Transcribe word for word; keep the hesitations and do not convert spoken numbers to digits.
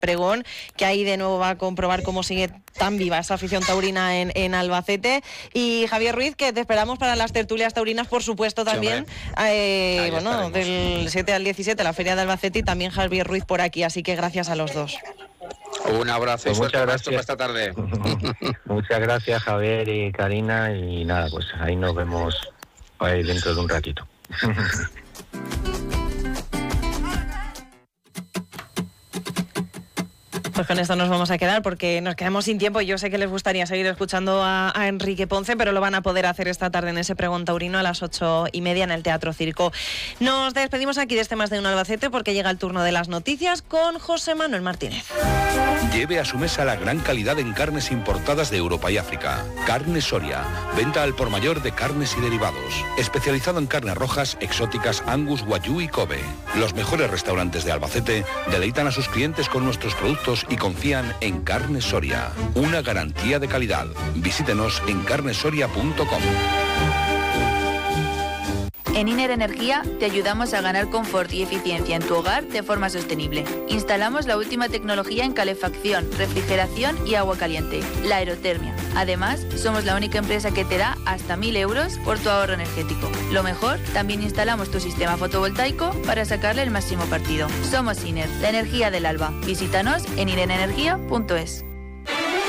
pregón, que ahí de nuevo va a comprobar cómo sigue tan viva esa afición taurina en, en Albacete. Y Javier Ruiz, que te esperamos para las tertulias taurinas, por supuesto, también. Sí, eh, bueno, estaremos. Del siete al diecisiete, la Feria de Albacete, y también Javier Ruiz por aquí, así que gracias a los dos. Un abrazo pues y suerte para esta tarde. Muchas gracias, Javier y Karina, y nada, pues ahí nos vemos ahí dentro de un ratito. Pues con esto nos vamos a quedar porque nos quedamos sin tiempo. Yo sé que les gustaría seguir escuchando a, a Enrique Ponce, pero lo van a poder hacer esta tarde en ese pregón taurino a las ocho y media en el Teatro Circo. Nos despedimos aquí de este Más de Uno Albacete porque llega el turno de las noticias con José Manuel Martínez. Lleve a su mesa la gran calidad en carnes importadas de Europa y África. Carne Soria, venta al por mayor de carnes y derivados. Especializado en carnes rojas, exóticas, Angus, Wagyu y Kobe. Los mejores restaurantes de Albacete deleitan a sus clientes con nuestros productos y confían en Carne Soria, una garantía de calidad. Visítenos en carne soria punto com. En Iner Energía te ayudamos a ganar confort y eficiencia en tu hogar de forma sostenible. Instalamos la última tecnología en calefacción, refrigeración y agua caliente, la aerotermia. Además, somos la única empresa que te da hasta mil euros por tu ahorro energético. Lo mejor, también instalamos tu sistema fotovoltaico para sacarle el máximo partido. Somos Iner, la energía del alba. Visítanos en iren energía punto es.